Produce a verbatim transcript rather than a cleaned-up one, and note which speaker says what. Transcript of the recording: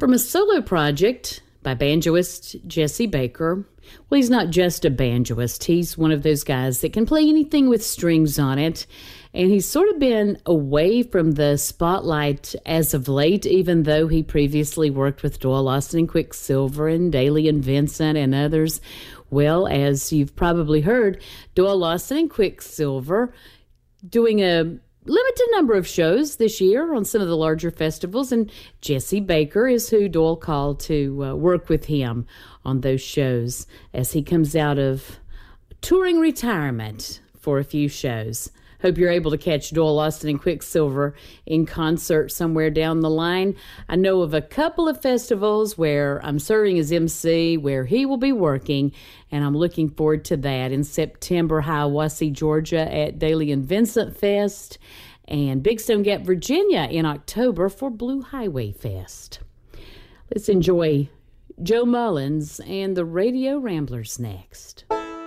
Speaker 1: From a solo project by banjoist Jesse Baker. Well, he's not just a banjoist. He's one of those guys that can play anything with strings on it. And he's sort of been away from the spotlight as of late, even though he previously worked with Doyle Lawson and Quicksilver and Dailey and Vincent and others. Well, as you've probably heard, Doyle Lawson and Quicksilver doing a limited number of shows this year on some of the larger festivals, and Jesse Baker is who Doyle called to uh, work with him on those shows as he comes out of touring retirement for a few shows. Hope you're able to catch Doyle Lawson and Quicksilver in concert somewhere down the line. I know of a couple of festivals where I'm serving as M C, where he will be working, and I'm looking forward to that. In September, Hiawassee, Georgia at Dailey and Vincent Fest, and Big Stone Gap, Virginia in October for Blue Highway Fest. Let's enjoy Joe Mullins and the Radio Ramblers next.